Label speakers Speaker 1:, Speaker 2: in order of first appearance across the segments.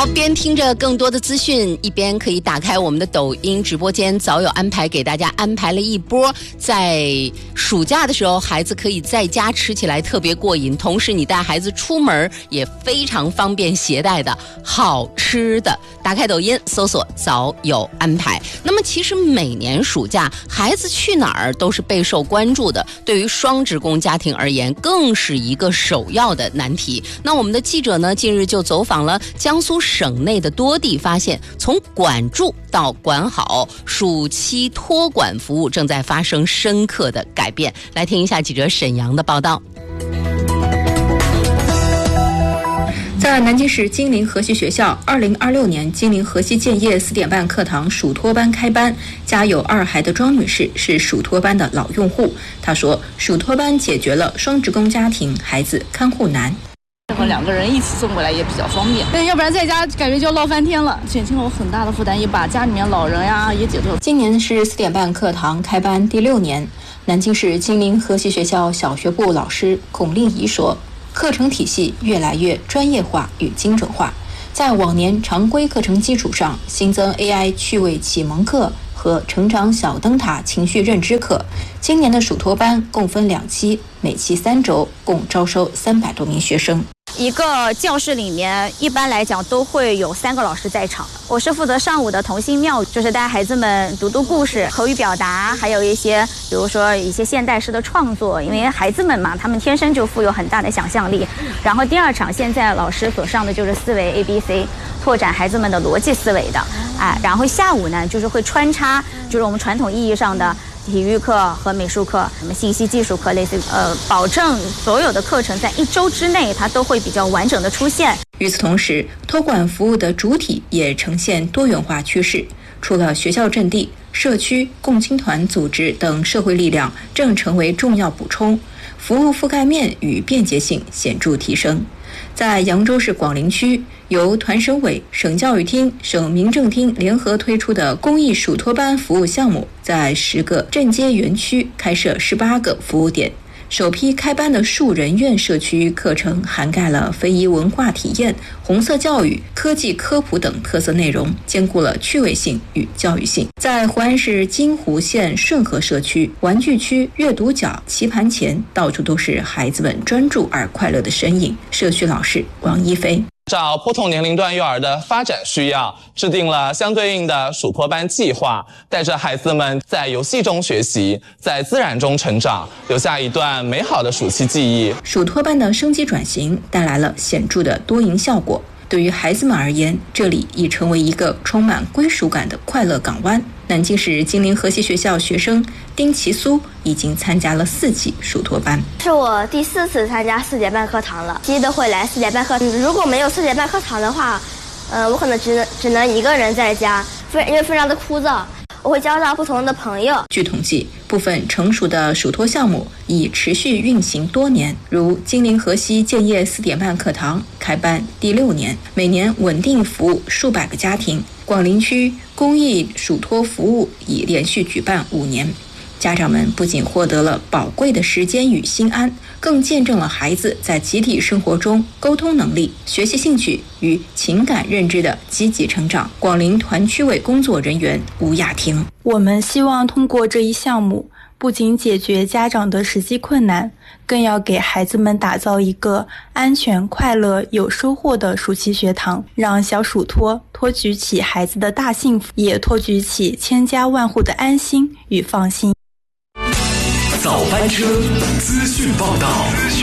Speaker 1: 好，边听着更多的资讯，一边可以打开我们的抖音直播间，早有安排给大家安排了一波在暑假的时候孩子可以在家吃起来特别过瘾，同时你带孩子出门也非常方便携带的好吃的。打开抖音搜索早有安排。那么其实每年暑假孩子去哪儿都是备受关注的，对于双职工家庭而言更是一个首要的难题。那我们的记者呢近日就走访了江苏省内的多地，发现从管住到管好，暑期托管服务正在发生深刻的改变。来听一下记者沈阳的报道。
Speaker 2: 在南京市金陵河西学校，2026年金陵河西建业4点半课堂暑托班开班。家有2孩的庄女士是暑托班的老用户，她说，暑托班解决了双职工家庭孩子看护难。
Speaker 3: 和2个人一起送过来也比较方便，但要不然在家感觉就要闹翻天了，减轻了我很大的负担，也把家里面老人呀也解决了。
Speaker 2: 今年是4点半课堂开班第6年，南京市金陵河西学校小学部老师孔令仪说，课程体系越来越专业化与精准化，在往年常规课程基础上新增 AI 趣味启蒙课和成长小灯塔情绪认知课。今年的暑托班共分2期，每期3周，共招收300多名学生。
Speaker 4: 一个教室里面一般来讲都会有3个老师在场，我是负责上午的童心妙，就是带孩子们读故事、口语表达，还有一些比如说一些现代诗的创作，因为孩子们嘛，他们天生就富有很大的想象力。然后第2场现在老师所上的就是思维 ABC， 拓展孩子们的逻辑思维的，然后下午呢就是会穿插就是我们传统意义上的体育课和美术课，什么信息技术课，类似保证所有的课程在1周之内它都会比较完整的出现。
Speaker 2: 与此同时，托管服务的主体也呈现多元化趋势，除了学校阵地，社区、共青团组织等社会力量正成为重要补充，服务覆盖面与便捷性显著提升。在扬州市广陵区，由团省委、省教育厅、省民政厅联合推出的公益暑托班服务项目，在10个镇街园区开设18个服务点。首批开班的树人苑社区课程涵盖了非遗文化体验、红色教育、科技科普等特色内容，兼顾了趣味性与教育性。在湖安市金湖县顺河社区，玩具区、阅读角、棋盘前，到处都是孩子们专注而快乐的身影。社区老师王一飞
Speaker 5: 照不同年龄段幼儿的发展需要，制定了相对应的暑托班计划，带着孩子们在游戏中学习，在自然中成长，留下一段美好的暑期记忆。
Speaker 2: 暑托班的升级转型带来了显著的多赢效果。对于孩子们而言，这里已成为一个充满归属感的快乐港湾。南京市金陵河西学校学生丁其苏已经参加了4期暑托班，
Speaker 6: 是我第4次参加4点半课堂了，记得会来4点半课堂。如果没有4点半课堂的话，我可能只能一个人在家，因为非常的枯燥。我会交到不同的朋友。
Speaker 2: 据统计，部分成熟的暑托项目已持续运行多年，如金陵河西建业4点半课堂开班第6年，每年稳定服务数百个家庭。广陵区公益暑托服务已连续举办5年，家长们不仅获得了宝贵的时间与心安，更见证了孩子在集体生活中沟通能力、学习兴趣与情感认知的积极成长。广陵团区委工作人员吴雅婷：
Speaker 7: 我们希望通过这一项目，不仅解决家长的实际困难，更要给孩子们打造一个安全、快乐、有收获的暑期学堂，让小暑托托举起孩子的大幸福，也托举起千家万户的安心与放心。
Speaker 8: 早班车资讯报道。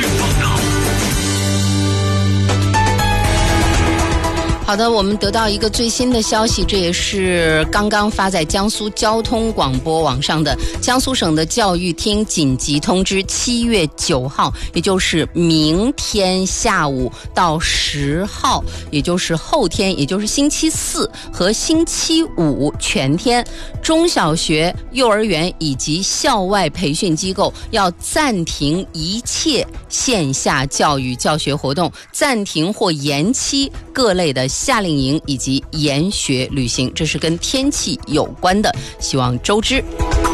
Speaker 1: 好的，我们得到一个最新的消息，这也是刚刚发在江苏交通广播网上的。江苏省的教育厅紧急通知，7月9号，也就是明天下午到10号，也就是后天，也就是星期4和星期5全天，中小学、幼儿园以及校外培训机构要暂停一切线下教育教学活动，暂停或延期各类的夏令营以及研学旅行，这是跟天气有关的，希望周知。